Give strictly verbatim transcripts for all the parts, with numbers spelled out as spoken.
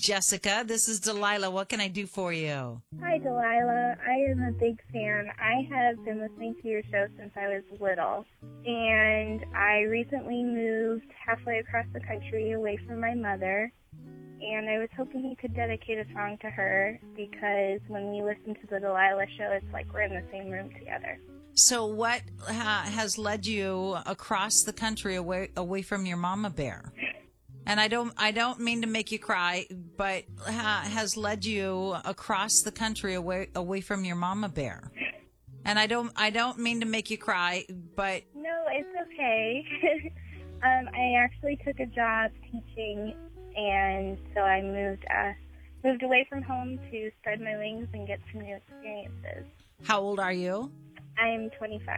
Jessica. This is Delilah. What can I do for you? Hi, Delilah. I am a big fan. I have been listening to your show since I was little, and I recently moved halfway across the country away from my mother, and I was hoping you could dedicate a song to her because when we listen to the Delilah show, it's like we're in the same room together. So what ha- has led you across the country away away from your mama bear? And I don't I don't mean to make you cry, but ha- has led you across the country away away from your mama bear. And I don't I don't mean to make you cry, but No, it's okay. um, I actually took a job teaching, and so I moved uh, moved away from home to spread my wings and get some new experiences. how old are you? I'm twenty-five.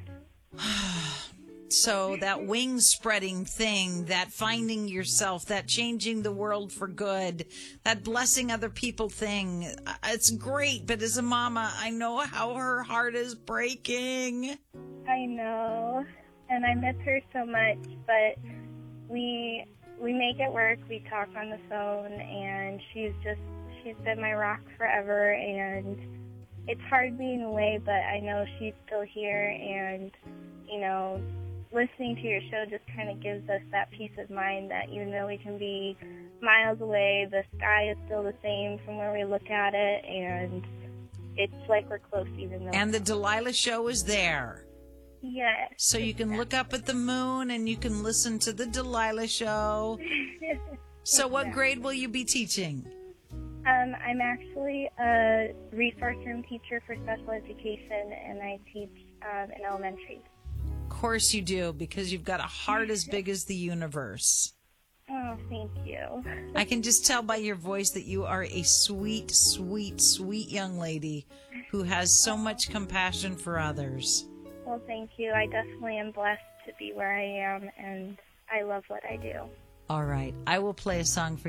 So that wing spreading thing, that finding yourself, that changing the world for good, that blessing other people thing, uh, it's great. But as a mama, I know how her heart is breaking. I know, and I miss her so much, but we we make it work. We talk on the phone, and she's just she's been my rock forever, and it's hard being away, but I know she's still here, and, you know, listening to your show just kind of gives us that peace of mind that even though we can be miles away, the sky is still the same from where we look at it, and it's like we're close even though... And the Delilah show is there. Yes. So you can look up at the moon and you can listen to the Delilah show. So what grade will you be teaching? Um, I'm actually a resource room teacher for special education, and I teach um, in elementary. Of course you do, because you've got a heart as big as the universe. Oh, thank you. I can just tell by your voice that you are a sweet, sweet, sweet young lady who has so much compassion for others. Well, thank you. I definitely am blessed to be where I am, and I love what I do. All right. I will play a song for